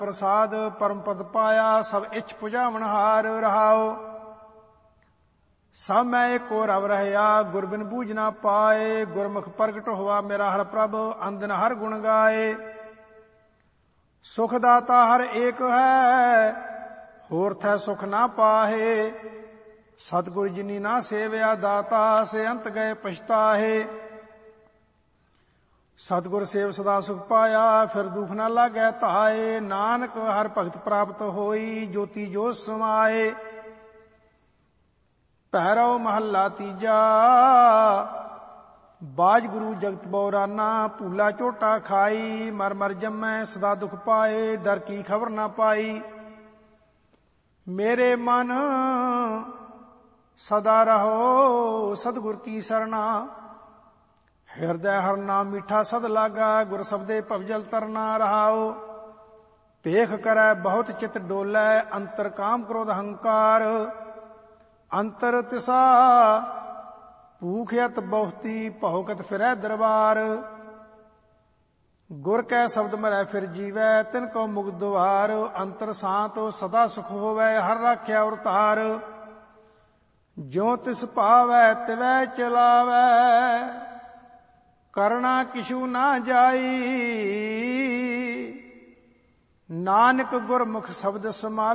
ਪ੍ਰਸਾਦ ਪਰਮ ਪਦ ਪਾਇਆ, ਸਭ ਇੱਛ ਪੁਜਾਵਣ ਹਾਰ ਰਹਾਓ। ਸਭ ਮੈਂ ਏਕੋ ਰਵ ਰਹਿਆ, ਗੁਰ ਬਿਨ ਬੂਝ ਨਾ ਪਾਏ। ਗੁਰਮੁਖ ਪ੍ਰਗਟ ਹੋਆ ਮੇਰਾ ਹਰ ਪ੍ਰਭ, ਅੰਦਨ ਹਰ ਗੁਣ ਗਾਏ। ਸੁਖ ਦਾਤਾ ਹਰ ਏਕ ਹੈ, ਹੋਰ ਥੈ ਸੁਖ ਨਾ ਪਾਹੇ। ਸਤਿਗੁਰ ਜਿਨੀ ਨਾ ਸੇਵਿਆ ਦਾਤਾ, ਸੇ ਅੰਤ ਗਏ ਪਛਤਾਹੇ। ਸਤਿਗੁਰ ਸੇਵ ਸਦਾ ਸੁਖ ਪਾਇਆ, ਫਿਰ ਦੁਖ ਨਾ ਲਾਗੈ ਧਾਏ। ਨਾਨਕ ਹਰ ਭਗਤ ਪ੍ਰਾਪਤ ਹੋਈ, ਜੋਤੀ ਜੋਤ ਸਮਾਏ। ਭੈਰਵ ਮਹੱਲਾ ਤੀਜਾ। ਬਾਜ ਗੁਰੂ ਜਗਤ ਬਉਰਾਨਾ, ਭੂਲਾ ਝੋਟਾ ਖਾਈ। ਮਰ ਮਰ ਜੰਮੈ ਸਦਾ ਦੁਖ ਪਾਏ, ਡਰ ਕੀ ਖਬਰ ਨਾ ਪਾਈ। ਮੇਰੇ ਮਨ ਸਦਾ ਰਹੋ ਸਤਿਗੁਰ ਕੀ ਸਰਣਾ। ਹਿਰਦੈ ਹਰ ਨਾਮ ਮੀਠਾ ਸਦ ਲਾਗਾ, ਗੁਰ ਸਬਦੇ ਭਵਜਲ ਤਰਨਾ ਰਹਾਓ। ਭੇਖ ਕਰੈ ਬਹੁਤ ਚਿਤ ਡੋਲੈ, ਅੰਤਰ ਕਾਮ ਕ੍ਰੋਧ ਹੰਕਾਰ। ਅੰਤਰ ਤਿਸਾ ਭੂਖ ਅਤ ਬਹੁਤੀ, ਭਉਕਤ ਫਿਰੈ ਦਰਬਾਰ। ਗੁਰ ਕੈ ਸ਼ਬਦ ਮਰੈ ਫਿਰ ਜੀਵੈ, ਤਿਨ ਕੋ ਮੁਕਤ ਦੁਆਰ। ਅੰਤਰ ਸਾਤ ਸਦਾ ਸੁਖ ਹੋਵੈ, ਹਰ ਰਾਖਿਆ ਔਰ ਧਾਰ। ਜੋ ਤਿਸ ਭਾਵੈ ਤਿਵੈ ਚਲਾਵੈ, ਕਰਣਾ ਕਿਛੂ ਨਾ ਜਾਈ। ਨਾਨਕ ਗੁਰਮੁਖ ਸ਼ਬਦ ਸਮਾਲ